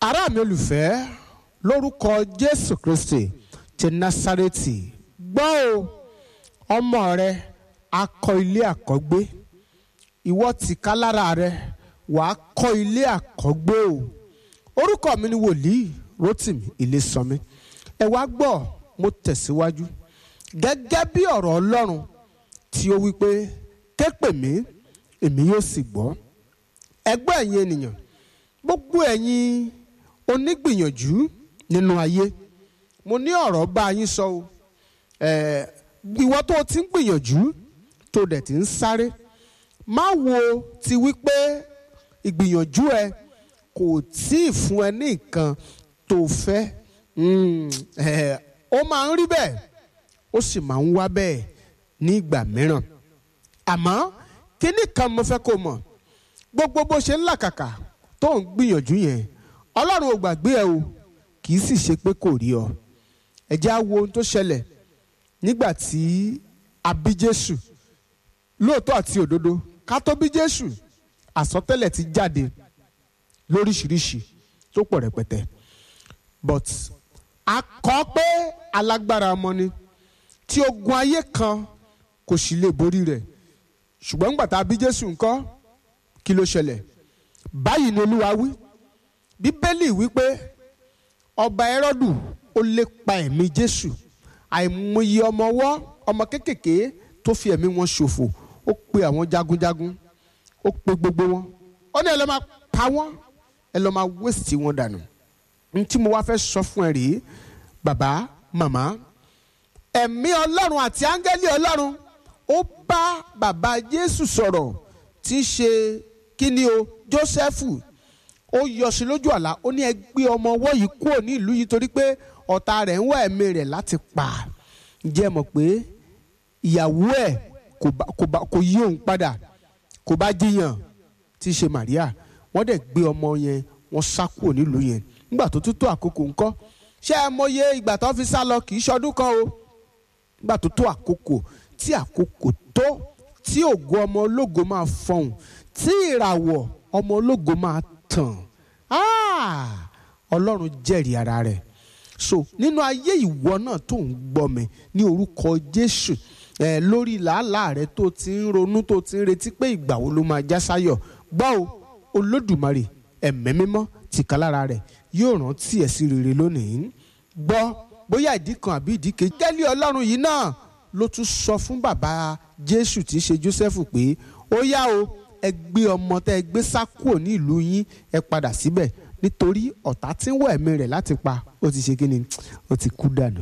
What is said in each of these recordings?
ará mi olùfẹ́, lórúkọ Jésù Kristi ti Násárẹ́tì, gbọ́ o, ọmọ rẹ á kọ́ ilé àkọ́gbé, ìwọ tìkálára rẹ wàá kọ́ ilé àkọ́gbé o. Orúkọ mi ni wòlíì Rótìmí Ilésànmí. Ẹ wá gbọ́, mo tẹ̀síwájú gẹ́gẹ́ bí ọ̀rọ̀ Ọlọ́run tí ó wí pé ké pè mí èmi yóò sì gbọ́. Ẹ gbọ́ ẹ̀yin ènìyàn, gbogbo ẹ̀yin onígbìyànjú nínú ayé, mo ní ọ̀rọ̀ bá yín sọ o. Ìwọ tó ti ń gbìyànjú tó dẹ̀ ti ń sáré, má wo ti wípé ìgbìyànjú ẹ kò tí ì fún ẹ ní nǹkan tó fẹ́. Ó máa ń rí bẹ́ẹ̀, ó sì máa ń wá bẹ́ẹ̀ ní ìgbà mìíràn. Àmọ́ kíní kan mo fẹ́ kó mọ̀, gbogbo bó ṣe ń làkàkà tó ń gbìyànjú yẹn, Ọlọ́run ò gbàgbé ẹ o, kì í sì ṣe pé kò rí ọ. Ẹ jẹ́ á wo ohun tó ṣẹlẹ̀ nígbà tí a bí Jésù. Lóòótọ́ àti òdodo, ká tó bí Jésù, àsọtẹ́lẹ̀ ti jáde lóríṣiríṣi tó pọ̀ rẹpẹtẹ. But a kọ pé alágbára ọmọ ni tí ogun ayé kan kò sì lè borí rẹ̀. Ṣùgbọ́n nígbà tá a bí Jésù ńkọ́, kí ló ṣẹlẹ̀? Báyìí ni Olúwa wí. Bíbélì wípé ọba Hẹ́rọ́dù ó lépa ẹ̀mí Jésù. Àìmọye ọmọ kékèké tó fi ẹ̀mí wọn ṣòfò. Ó pe àwọn jagunjagun, ó pe gbogbo wọn. Ó ní ẹ lọ máa pa wọ́n, ẹ lọ máa wéṣì wọn dànù. N tí mo wá fẹ́ sọ fún ẹ rèé, bàbá, màmá, ẹ̀mí Ọlọ́run àti áńgẹ́lì Ọlọ́run ó bá bàbá Jésù sọ̀rọ̀ tí í ṣe kíni o, Jósẹ́fù. Ó yọ sí lójú àlá, ó ní ẹ gbé ọmọ ọwọ́ yìí kúrò ní ìlú yìí torí pé ọ̀tá rẹ̀ ń wá ẹ̀mí rẹ̀ láti pa. Ǹjẹ́ mọ̀ pé ìyàwó ẹ̀ kò yí òun padà, kò bá jiyàn, tí í ṣe Màríà. Wọ́n dẹ̀ gbé ọmọ yẹn, wọ́n sá kúrò nílùú yẹn. Nígbà tó tó àkókò ńkọ́, ṣé ẹ mọye ìgbà tó fi sá lọ? Kì í ṣọdún kan o. Nígbà tó tó àkókò, tí àkókò tó, tí ògo ọmọ ológo máa fọhùn, tí ìràwọ̀ ọmọ ológo máa tàn. Ọlọ́run jẹ́rìí ara rẹ̀. So nínú ayé ìwọ náà tó ń gbọ́ mi ní orúkọ Jésù, lórí làálàá rẹ tó ti ń ronú, tó ti ń retí pé ìgbà wo ló máa já sáyọ̀, gbọ́ o, Olódùmarè ẹ̀mí mímọ́ tìkálára rẹ̀ yóò rántí ẹ̀ sí rere lónìí. Gbọ́, bóyá ìdí kan àbí ìdí kejì, gẹ́lí Ọlọ́run yìí náà ló tún sọ fún bàbá Jésù tí í ṣe Jósẹ́fù pé ó yá o, ẹ gbé ọmọ tẹ́ ẹ gbé sá kúrò ní ìlú yín, ẹ padà síbẹ̀ nítorí ọ̀tá tí ń wọ ẹ̀mí rẹ̀ láti pa ó ti ṣe kí ni, ó ti kú dànù.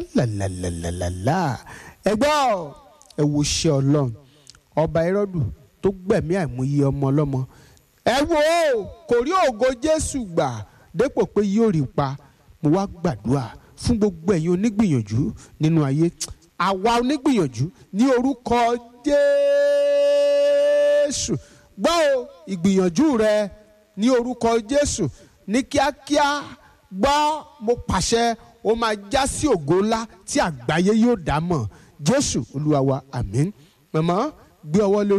Ẹ gbọ́, ẹ wo iṣẹ́ Ọlọ́run. Ọba Hẹ́rọ́dù tó gbẹ̀mí àìmọye ọmọ ọlọ́mọ, ẹ wo, kò rí ògo Jésù gbà dépò pé yóò rí pa. Mo wá gbàdúrà fún gbogbo ẹ̀yin onígbìyànjú nínú ayé, àwa onígbìyànjú ní orúkọ Jésù. Gbọ́ o, ìgbìyànjú rẹ ní orúkọ Jésù ní kíákíá, gbọ́, mo pàṣẹ, ó máa já sí ògo ńlá tí àgbáyé yóò dá mọ̀. Jésù Olúwa wa, àmín. Màmá, gbé ọwọ́ lórí.